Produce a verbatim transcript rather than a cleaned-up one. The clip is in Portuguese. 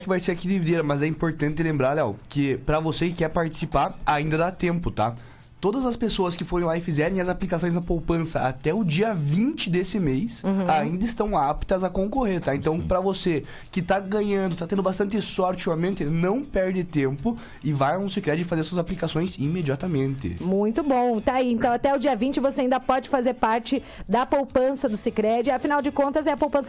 que vai ser aqui de Videira, mas é importante lembrar, Léo, que pra você que quer participar, ainda dá tempo, tá? Todas as pessoas que forem lá e fizerem as aplicações da poupança até o dia vinte desse mês, uhum. ainda estão aptas a concorrer, tá? Então, para você que tá ganhando, tá tendo bastante sorte ultimamente, não perde tempo e vai no Sicredi fazer suas aplicações imediatamente. Muito bom, tá aí. Então, até o dia vinte você ainda pode fazer parte da poupança do Sicredi. Afinal de contas, é a poupança